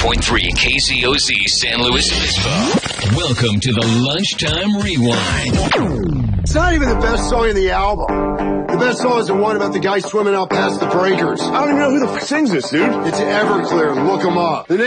KZOZ San Luis Obispo. Welcome to the Lunchtime Rewind. It's not even the best song in the album. The best song is the one about the guy swimming out past the breakers. I don't even know who the f*** sings this, dude. It's Everclear. Look them up. The